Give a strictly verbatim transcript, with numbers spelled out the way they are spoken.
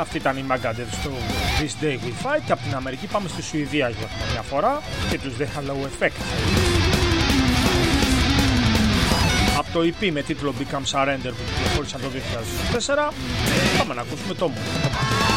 Αυτή ήταν η Megadeth στο This Day We Fight. Και από την Αμερική πάμε στη Σουηδία για μια φορά. Τίτλος The Halo Effect. Από το ι πι με τίτλο Become Surrender που κυκλοφόρησαν το δύο χιλιάδες τέσσερα. Πάμε να ακούσουμε το μου.